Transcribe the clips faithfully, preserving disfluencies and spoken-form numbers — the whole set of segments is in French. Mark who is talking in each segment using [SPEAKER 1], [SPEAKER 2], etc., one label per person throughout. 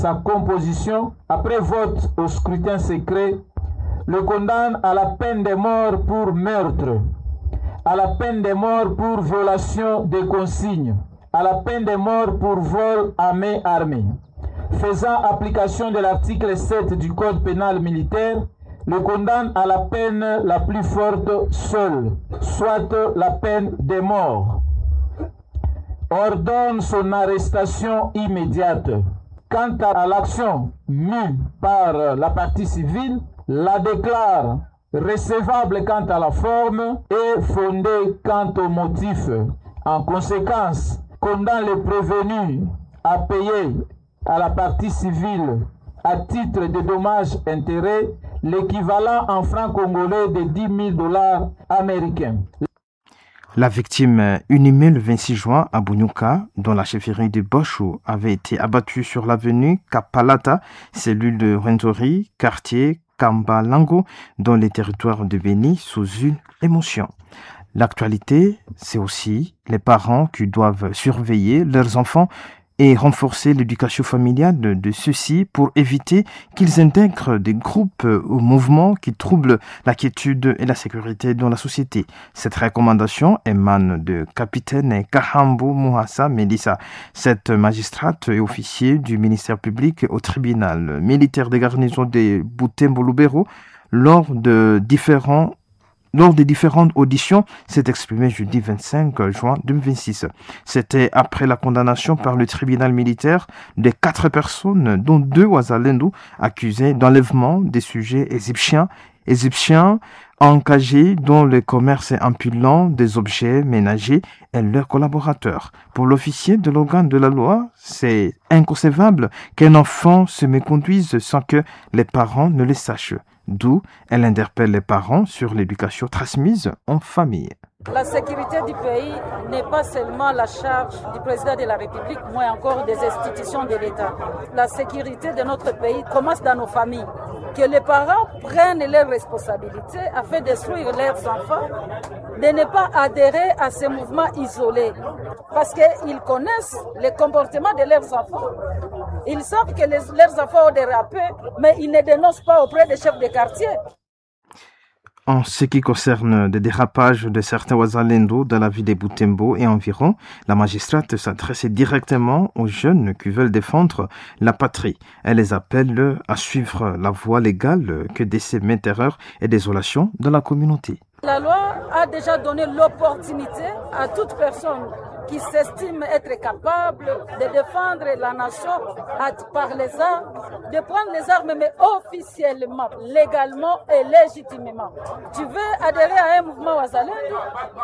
[SPEAKER 1] sa composition, après vote au scrutin secret, le condamne à la peine de mort pour meurtre, à la peine de mort pour violation des consignes, à la peine de mort pour vol à main armée. Faisant application de l'article sept du Code pénal militaire, le condamne à la peine la plus forte seule, soit la peine de mort. Ordonne son arrestation immédiate. Quant à l'action mue par la partie civile, la déclare recevable quant à la forme et fondée quant au motif. En conséquence, condamne les prévenus à payer à la partie civile à titre de dommages-intérêts l'équivalent en francs congolais de dix mille dollars américains.
[SPEAKER 2] La victime inhumée le vingt-six juin à Bunyuka, dont la chefferie de Bosho avait été abattue sur l'avenue Kapalata, cellule de Rwenzori, quartier Kambalango, dans les territoires de Béni, sous une émotion. L'actualité, c'est aussi les parents qui doivent surveiller leurs enfants et renforcer l'éducation familiale de, de ceux-ci pour éviter qu'ils intègrent des groupes ou mouvements qui troublent la quiétude et la sécurité dans la société. Cette recommandation émane de capitaine Kahambo Mouhassa Melissa. Cette magistrate et officier du ministère public au tribunal militaire des garnisons de Butembo-Lubero lors de différents Lors des différentes auditions, s'est exprimé jeudi vingt-cinq juin deux mille vingt-six. C'était après la condamnation par le tribunal militaire de quatre personnes, dont deux Wazalendo, accusés d'enlèvement des sujets égyptiens, égyptiens engagés dans le commerce ambulant des objets ménagers et leurs collaborateurs. Pour l'officier de l'organe de la loi, c'est inconcevable qu'un enfant se méconduise sans que les parents ne le sachent. D'où elle interpelle les parents sur l'éducation transmise en famille.
[SPEAKER 3] La sécurité du pays n'est pas seulement la charge du président de la République, mais encore des institutions de l'État. La sécurité de notre pays commence dans nos familles. Que les parents prennent leurs responsabilités afin d'instruire leurs enfants, de ne pas adhérer à ces mouvements isolés. Parce qu'ils connaissent les comportements de leurs enfants. Ils savent que les, leurs enfants ont dérapé, mais ils ne dénoncent pas auprès des chefs de quartier.
[SPEAKER 2] En ce qui concerne des dérapages de certains Wazalendo dans la ville de Butembo et environ, la magistrate s'adresse directement aux jeunes qui veulent défendre la patrie. Elle les appelle à suivre la voie légale que décèment terreur et désolation dans la communauté.
[SPEAKER 3] La loi a déjà donné l'opportunité à toute personne qui s'estime être capable de défendre la nation par les armes, de prendre les armes, mais officiellement, légalement et légitimement. Tu veux adhérer à un mouvement Wazalendo?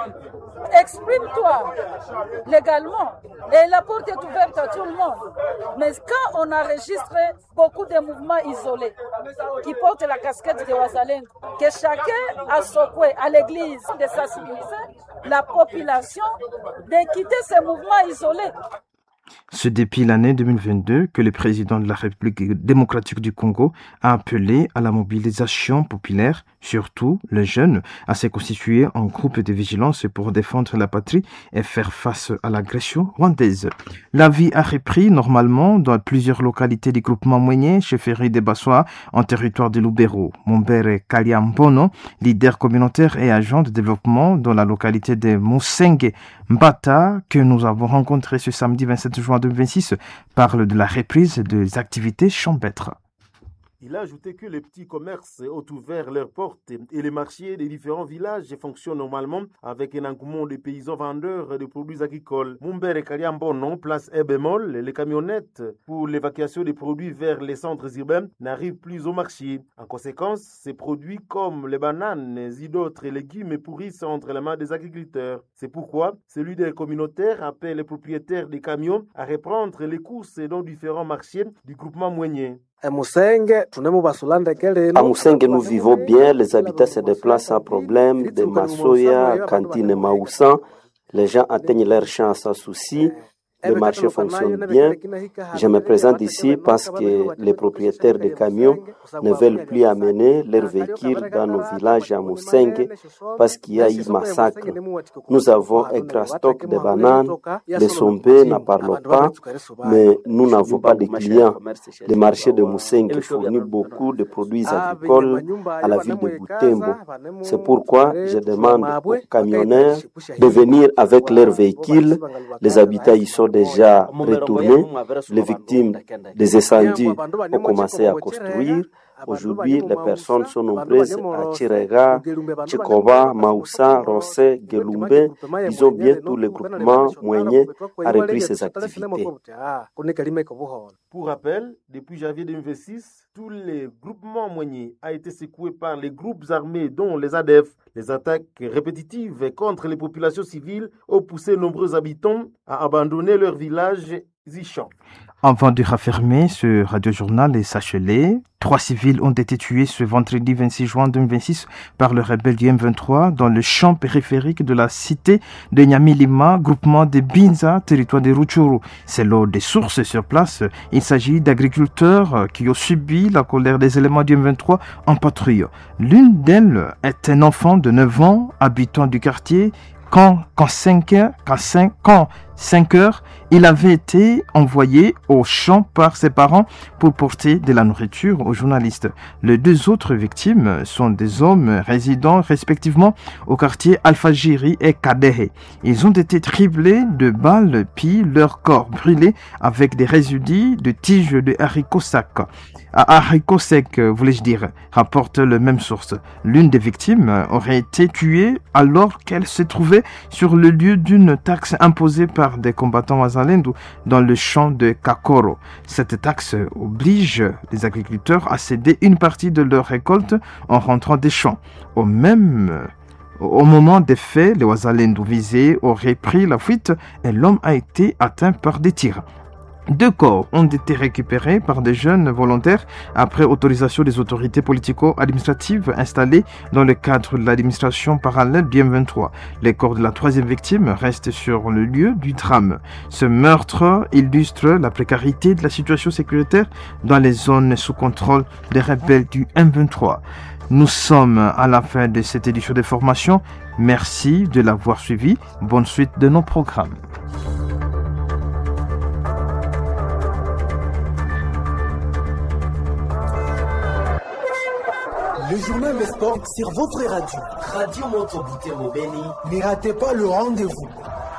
[SPEAKER 3] Exprime-toi légalement. Et la porte est ouverte à tout le monde. Mais quand on enregistre beaucoup de mouvements isolés qui portent la casquette de Wazalendo, que chacun a secoué à l'église de sensibiliser la population de quitter ces mouvements isolés.
[SPEAKER 2] C'est depuis l'année deux mille vingt-deux que le président de la République démocratique du Congo a appelé à la mobilisation populaire, surtout les jeunes, à se constituer en groupe de vigilance pour défendre la patrie et faire face à l'agression rwandaise. La vie a repris normalement dans plusieurs localités du groupement moyen, chefferie de Bassoa, en territoire de Lubero. Mumbere Kaliambono, leader communautaire et agent de développement dans la localité de Musenge Mbata, que nous avons rencontré ce samedi vingt-sept juin deux mille vingt-six, parle de la reprise des activités champêtres.
[SPEAKER 4] Il a ajouté que les petits commerces ont ouvert leurs portes et les marchés des différents villages fonctionnent normalement avec un engouement des paysans vendeurs de produits agricoles. Mumbere Kaliambono, place E bémol, les camionnettes pour l'évacuation des produits vers les centres urbains n'arrivent plus au marché. En conséquence, ces produits comme les bananes et d'autres légumes pourrissent entre les mains des agriculteurs. C'est pourquoi celui des communautaires appelle les propriétaires des camions à reprendre les courses dans différents marchés du groupement moyen.
[SPEAKER 5] À Musenge, nous vivons bien, les habitants se déplacent sans problème, de Massoya, Cantine et Maoussan. Les gens atteignent leur champ sans souci. le marché fonctionne bien. Je me présente ici parce que les propriétaires de camions ne veulent plus amener leurs véhicules dans nos villages à Musengue parce qu'il y a eu massacre. Nous avons un grand stock de bananes. Les Sombé n'en parlent pas, mais nous n'avons pas de clients. Le marché de Musengue fournit beaucoup de produits agricoles à la ville de Butembo. C'est pourquoi je demande aux camionneurs de venir avec leurs véhicules. Les habitants y sont déjà retournés. Les victimes des incendies ont commencé à construire. Aujourd'hui, les personnes sont nombreuses à Chirega, Chikoba, Maoussa, Rossé, Gelumbe. Ils ont bien tous les groupements moyens à repris ces activités.
[SPEAKER 4] Pour rappel, depuis janvier deux mille vingt-six, tous les groupements moyens ont été secoués par les groupes armés, dont les A D F. Les attaques répétitives contre les populations civiles ont poussé nombreux habitants à abandonner leur village Zichan.
[SPEAKER 2] Avant de raffermer ce radiojournal et sachez-le, trois civils ont été tués ce vendredi vingt-six juin deux mille vingt-six par le rebelle du M vingt-trois dans le champ périphérique de la cité de Nyamilima, groupement de Binza, territoire de Rutshuru. Selon des sources sur place, il s'agit d'agriculteurs qui ont subi la colère des éléments du M vingt-trois en patrouille. L'une d'elles est un enfant de neuf ans, habitant du quartier. Quand, quand, cinq heures, quand, cinq, quand cinq heures, il avait été envoyé au champ par ses parents pour porter de la nourriture aux journalistes. Les deux autres victimes sont des hommes résidant respectivement au quartier Alfajiri et Kadehe. Ils ont été criblés de balles puis leur corps brûlé avec des résidus de tiges de haricots secs. À haricots secs, voulais-je dire, rapporte la même source. L'une des victimes aurait été tuée alors qu'elle se trouvait sur le lieu d'une taxe imposée par des combattants Wazalendo dans le champ de Kakoro. Cette taxe oblige les agriculteurs à céder une partie de leur récolte en rentrant des champs. Au même Au moment des faits, les Wazalendo visés auraient pris la fuite et l'homme a été atteint par des tirs. Deux corps ont été récupérés par des jeunes volontaires après autorisation des autorités politico-administratives installées dans le cadre de l'administration parallèle du M vingt-trois. Les corps de la troisième victime restent sur le lieu du drame. Ce meurtre illustre la précarité de la situation sécuritaire dans les zones sous contrôle des rebelles du M vingt-trois. Nous sommes à la fin de cette édition de formation. Merci de l'avoir suivi. Bonne suite de nos programmes.
[SPEAKER 6] Le journal des sports sur votre radio. Radio Moto Butembo Beni. Ne ratez pas le rendez-vous.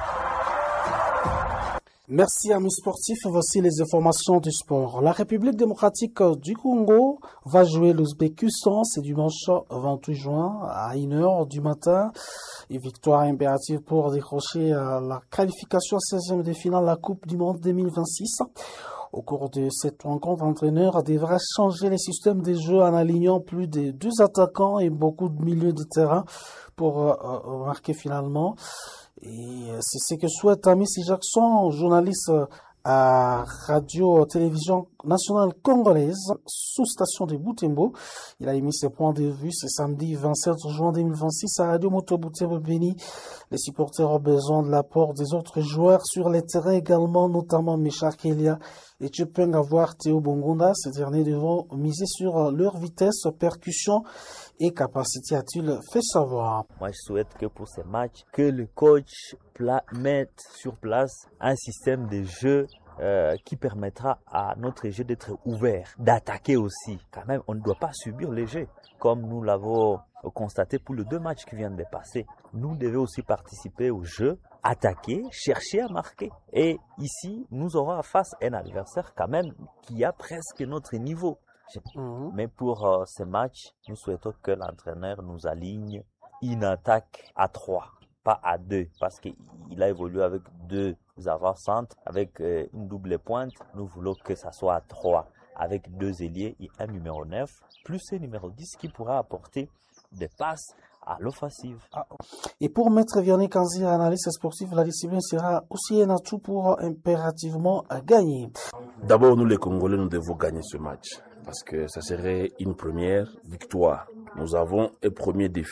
[SPEAKER 6] Merci amis sportifs, voici les informations du sport. La République démocratique du Congo va jouer l'Ouzbékistan ce dimanche vingt-huit juin à une heure du matin. Une victoire impérative pour décrocher la qualification seizième de finale de la Coupe du Monde deux mille vingt-six. Au cours de cette rencontre, l'entraîneur devra changer les systèmes de jeu en alignant plus de deux attaquants et beaucoup de milieux de terrain pour euh, marquer finalement. Et c'est ce que souhaite Amici Jackson, journaliste à Radio-Télévision Nationale Congolaise, sous-station de Butembo. Il a émis ses points de vue ce samedi vingt-sept juin deux mille vingt-six à Radio Moto Butembo Beni. Les supporters ont besoin de l'apport des autres joueurs sur les terrains également, notamment Michel Kelia et Tchepeng avoir Théo Bongonda. Ces derniers devront miser sur leur vitesse, percussion et capacité, a-t-il fait savoir.
[SPEAKER 7] Moi, je souhaite que pour ces matchs, que le coach pla- mette sur place un système de jeu euh, qui permettra à notre jeu d'être ouvert, d'attaquer aussi. Quand même, on ne doit pas subir les jeux, comme nous l'avons constaté pour les deux matchs qui viennent de passer. Nous devons aussi participer au jeu, attaquer, chercher à marquer. Et ici, nous aurons à face un adversaire quand même qui a presque notre niveau. Mmh. Mais pour euh, ces matchs, nous souhaitons que l'entraîneur nous aligne une attaque à trois, pas à deux, parce qu'il a évolué avec deux avant-centres, avec euh, une double pointe. Nous voulons que ça soit à trois, avec deux ailiers et un numéro neuf, plus un numéro dix qui pourra apporter des passes à l'offensive.
[SPEAKER 6] Et pour Maître Vianney Kanzir, analyste sportif, la discipline sera aussi un atout pour impérativement gagner.
[SPEAKER 8] D'abord, nous les Congolais, nous devons gagner ce match, parce que ça serait une première victoire. Nous avons un premier défi,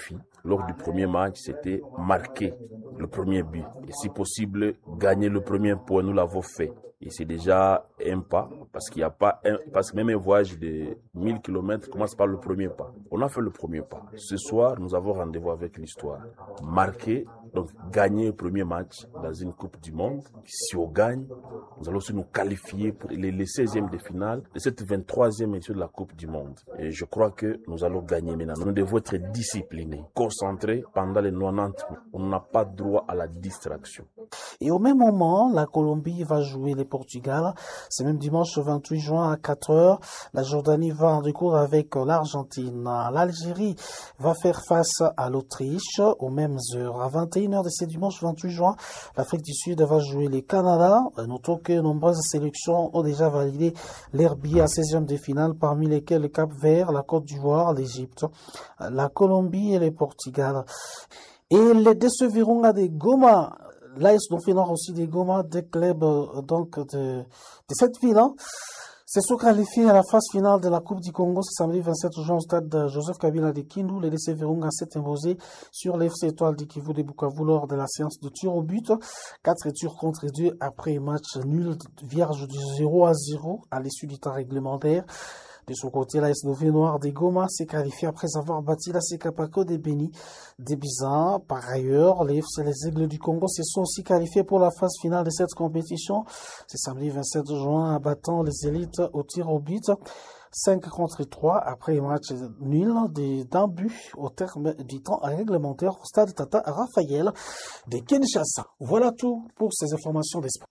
[SPEAKER 8] lors du premier match, c'était marquer le premier but. Et si possible, gagner le premier point. Nous l'avons fait. Et c'est déjà un pas, parce qu'il n'y a pas un, parce que même un voyage de mille kilomètres commence par le premier pas. On a fait le premier pas. Ce soir, nous avons rendez-vous avec l'histoire. Marquer, donc gagner le premier match dans une Coupe du Monde. Si on gagne, nous allons aussi nous qualifier pour les, les seizièmes de finale de cette vingt-troisième édition de la Coupe du Monde. Et je crois que nous allons gagner maintenant. Nous devons être disciplinés, concentrés pendant les quatre-vingt-dix minutes. On n'a pas droit à la distraction.
[SPEAKER 6] Et au même moment, la Colombie va jouer les Portugal. C'est même dimanche vingt-huit juin à quatre heures. La Jordanie va en découdre avec l'Argentine. L'Algérie va faire face à l'Autriche aux mêmes heures. À vingt et une heures de ce dimanche vingt-huit juin, l'Afrique du Sud va jouer les Canada. Notons que nombreuses sélections ont déjà validé leur billet à seizième de finale, parmi lesquels le Cap-Vert, la Côte d'Ivoire, l'Égypte, la Colombie et le Portugal. Et les déceviront à des Goma. L'A S Dauphinor aussi des Goma, des clubs euh, donc de, de cette ville, hein, se sont qualifiés à la phase finale de la Coupe du Congo ce samedi vingt-sept juin au stade de Joseph Kabila de Kindu. Les laissés Virunga s'est imposé sur l'F C Étoile du Kivu de Bukavu lors de la séance de tir au but. Quatre tirs contre deux après un match nul vierge du zéro à zéro à l'issue du temps réglementaire. De son côté, la S Dauphinor des Goma s'est qualifiée après avoir battu la Sekapako de Beni des Bizans. Par ailleurs, les F C Les Aigles du Congo se sont aussi qualifiés pour la phase finale de cette compétition. C'est samedi vingt-sept juin, battant les élites au tir au but. cinq contre trois après un match nul d'un but au terme du temps réglementaire au stade Tata Raphaël de Kinshasa. Voilà tout pour ces informations d'espoir.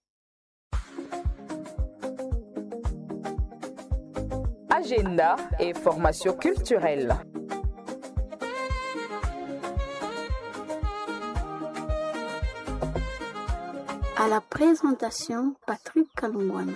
[SPEAKER 9] Agenda et formation culturelle.
[SPEAKER 10] À la présentation, Patrick Kalungwana.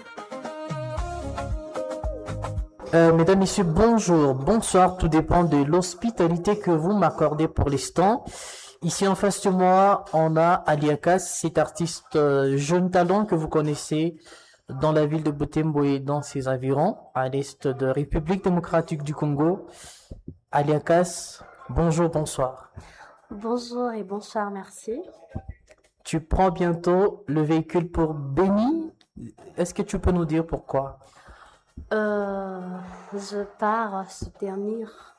[SPEAKER 11] Euh, mesdames, messieurs, bonjour, bonsoir, tout dépend de l'hospitalité que vous m'accordez pour l'instant. Ici en face de moi, on a Aliakas, cet artiste euh, jeune talent que vous connaissez dans la ville de Butembo et dans ses environs, à l'est de République démocratique du Congo. Aliakas, bonjour, bonsoir.
[SPEAKER 10] Bonjour et bonsoir, merci.
[SPEAKER 11] Tu prends bientôt le véhicule pour Beni. Est-ce que tu peux nous dire pourquoi?
[SPEAKER 10] Euh, je pars soutenir.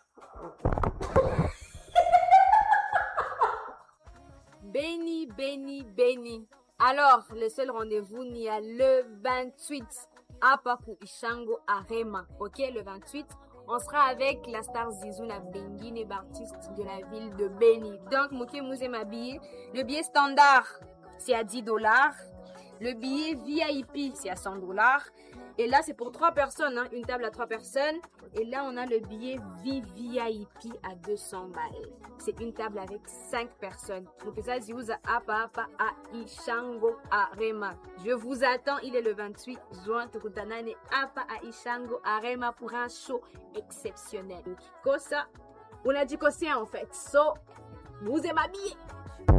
[SPEAKER 12] Beni, Beni, Beni. Alors, le seul rendez-vous, il y a le vingt-huit à Paku Ishango à Rema. Ok, le vingt-huit, on sera avec la star Zizuna Bengine, artiste de la ville de Beni. Donc, Mouké Mouzé m'habille. Le billet standard, c'est à dix dollars. Le billet V I P, c'est à cent dollars. Et là, c'est pour trois personnes, hein, une table à trois personnes. Et là, on a le billet V V I P à deux cents balles. C'est une table avec cinq personnes. Donc, ça, Ziouza Apa Apa à Ishango à Rema. Je vous attends, il est le vingt-huit juin. Tukutanane Apa à Ishango à Rema pour un show exceptionnel. Kosa, on a dit Kosia en fait. So, vous aimez ma billet.